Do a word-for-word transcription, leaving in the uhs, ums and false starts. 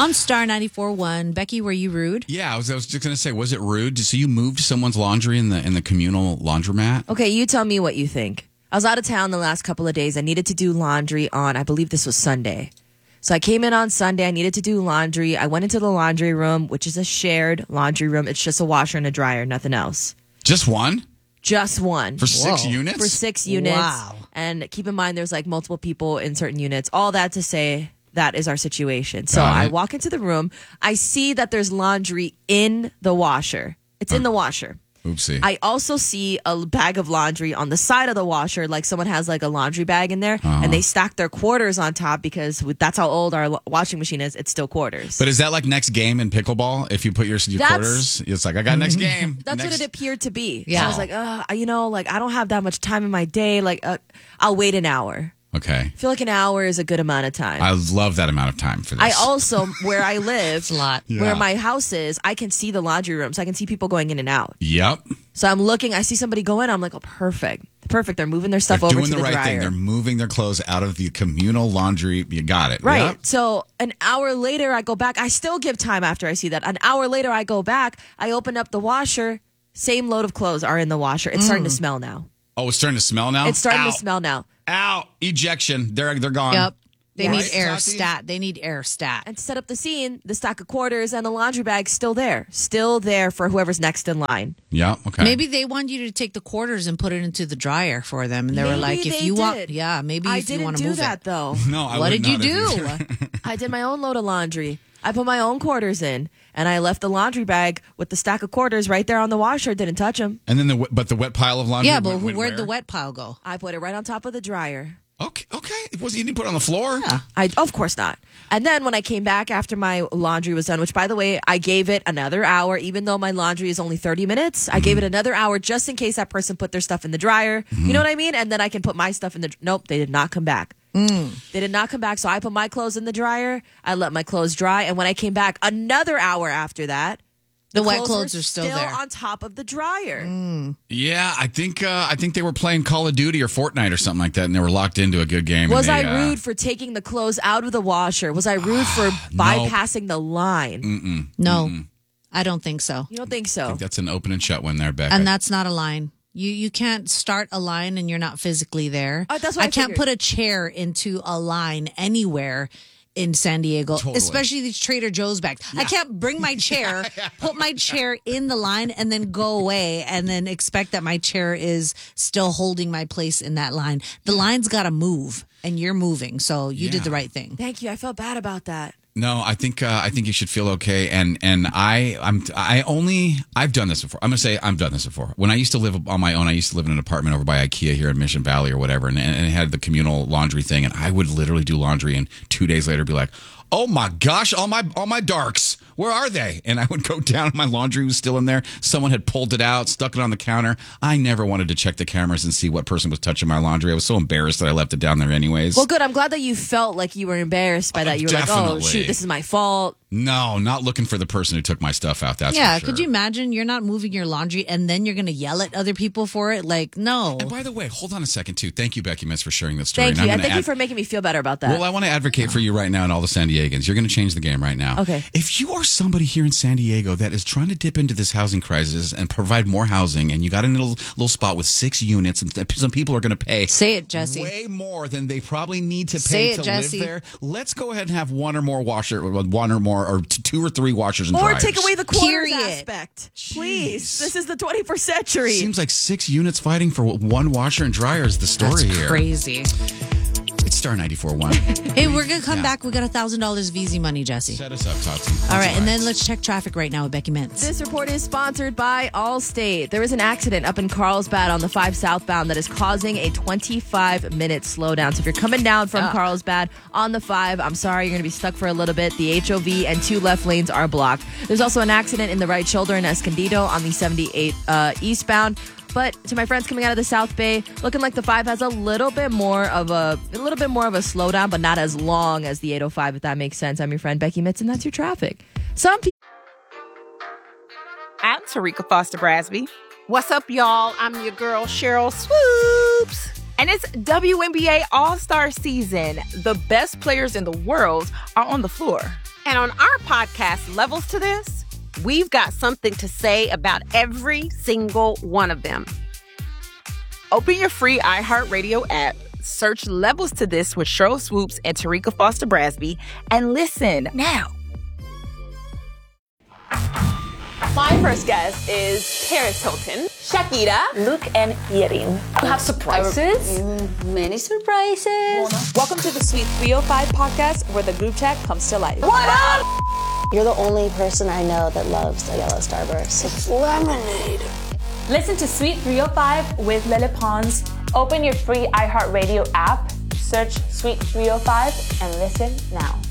On Star ninety-four point one, Becky, were you rude? Yeah, I was, I was just going to say, was it rude? So you moved someone's laundry in the in the communal laundromat? Okay, you tell me what you think. I was out of town the last couple of days. I needed to do laundry on, I believe this was Sunday. So I came in on Sunday. I needed to do laundry. I went into the laundry room, which is a shared laundry room. It's just a washer and a dryer, nothing else. Just one? Just one. For six Whoa. units? For six units. Wow. And keep in mind, there's like multiple people in certain units. All that to say, that is our situation. So Got I it. walk into the room. I see that there's laundry in the washer. It's in the washer. Oopsie. I also see a bag of laundry on the side of the washer, like someone has like a laundry bag in there, Uh-huh. and they stack their quarters on top because that's how old our washing machine is. It's still quarters. But is that like next game in pickleball? If you put your, your That's- quarters, it's like, I got next game. That's next... what it appeared to be. Yeah. So I was like, uh, you know, like I don't have that much time in my day. Like, uh, I'll wait an hour. Okay. I feel like an hour is a good amount of time. I love that amount of time for this. I also, where I live, It's a lot. Yeah. where my house is, I can see the laundry room, so I can see people going in and out. Yep. So I'm looking, I see somebody go in, I'm like, oh, perfect. Perfect. They're moving their stuff They're over doing to the, the right dryer. thing. They're moving their clothes out of the communal laundry. You got it. Right. Yep. So an hour later, I go back. I still give time after I see that. An hour later, I go back. I open up the washer. Same load of clothes are in the washer. It's starting to smell now. Oh, it's starting to smell now? It's starting Ow. to smell now. Ow. Ejection. They're, they're gone. Yep. They Yeah. need Right, air Tati? stat. They need air stat. And to set up the scene, the stack of quarters and the laundry bag still there. Still there for whoever's next in line. Yeah. Okay. Maybe they want you to take the quarters and put it into the dryer for them, and they were Maybe like, "If they you want, did. yeah, maybe I if you didn't want to do move that, it." though. No, I What would did you not do? have. I did my own load of laundry. I put my own quarters in, and I left the laundry bag with the stack of quarters right there on the washer. Didn't touch them. And then the wet- but the wet pile of laundry. Yeah, but went- who, went where'd where? the wet pile go? I put it right on top of the dryer. Okay. Okay. It wasn't. You didn't put it on the floor. Yeah. I of course not. And then when I came back after my laundry was done, which by the way, I gave it another hour, even though my laundry is only thirty minutes. I gave it another hour just in case that person put their stuff in the dryer. You know what I mean? And then I can put my stuff in the. Nope, they did not come back. They did not come back. So I put my clothes in the dryer. I let my clothes dry, and when I came back another hour after that, The wet clothes clothes were are still there. on top of the dryer. Yeah. I think. Uh, I think they were playing Call of Duty or Fortnite or something like that, and they were locked into a good game. Was and I they, uh, rude for taking the clothes out of the washer? Was I rude for bypassing the line? No, I don't think so. You don't think I so? think that's an open and shut one there, Becca. And that's not a line. You you can't start a line and you're not physically there. Oh, that's what I can't figured. put a chair into a line anywhere in San Diego, Totally. especially these Trader Joe's bags. I can't bring my chair, put my chair in the line, and then go away, and then expect that my chair is still holding my place in that line. The line's got to move, and you're moving, so you did Yeah. the right thing. Thank you. I felt bad about that. No, I think uh, I think you should feel okay, and and I I'm I only I've done this before. I'm gonna say I've done this before. When I used to live on my own, I used to live in an apartment over by IKEA here in Mission Valley or whatever, and, and it had the communal laundry thing, and I would literally do laundry, and two days later be like, oh my gosh, all my all my darks, where are they? And I would go down, and my laundry was still in there. Someone had pulled it out, stuck it on the counter. I never wanted to check the cameras and see what person was touching my laundry. I was so embarrassed that I left it down there anyways. Well, good. I'm glad that you felt like you were embarrassed by that. You were like, oh, Definitely. shoot, this is my fault. No, not looking for the person who took my stuff out. That's Yeah, for sure. could you imagine you're not moving your laundry and then you're going to yell at other people for it? Like, no. And by the way, hold on a second, too. Thank you, Becky Miss, for sharing this story. Thank And you. I'm And gonna thank you ad- for making me feel better about that. Well, I want to advocate for you right now and all the San Diegans. You're going to change the game right now. Okay. If you are somebody here in San Diego that is trying to dip into this housing crisis and provide more housing, and you got a little little spot with six units, and th- some people are going to pay Say it, Jesse. way more than they probably need to Say pay it, to Jesse. live there. Let's go ahead and have one or more washer, one or more, or t- two or three washers and or dryers. take away the quarters Period. aspect. Please. Jeez. This is the twenty-first century. Seems like six units fighting for one washer and dryer is the story That's here. crazy. It's Star ninety-four point one. Hey, we're going to come Yeah. back. We got one thousand dollars V Z money, Jesse. Set us up, Tati. All right, and then let's check traffic right now with Becky Mintz. This report is sponsored by Allstate. There is an accident up in Carlsbad on the five southbound that is causing a twenty-five minute slowdown. So if you're coming down from Ah. Carlsbad on the five, I'm sorry, you're going to be stuck for a little bit. The H O V and two left lanes are blocked. There's also an accident in the right shoulder in Escondido on the seventy-eight uh, eastbound. But to my friends coming out of the South Bay, looking like the five has a little bit more of a a little bit more of a slowdown, but not as long as the eight oh five, if that makes sense. I'm your friend Becky Mitz, and that's your traffic. Some people. I'm Tarika Foster Brasby. What's up, y'all? I'm your girl, Cheryl Swoops. And it's W N B A All-Star season. The best players in the world are on the floor. And on our podcast, Levels to This, we've got something to say about every single one of them. Open your free iHeartRadio app, search Levels to This with Sheryl Swoopes and Tarika Foster Brasby, and listen now. My first guest is Paris Hilton, Shakira, Luke, and Yerin. You have surprises? Many surprises. Welcome to the Sweet three oh five podcast, where the group chat comes to life. What up? You're the only person I know that loves a yellow starburst. It's lemonade. Listen to Sweet three oh five with Lele Pons. Open your free iHeartRadio app, search Sweet three oh five, and listen now.